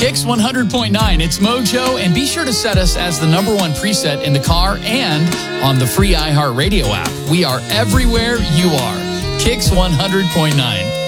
Kicks 100.9, it's Mojo, and be sure to set us as the number one preset in the car and on the free iHeartRadio app. We are everywhere you are. Kicks 100.9.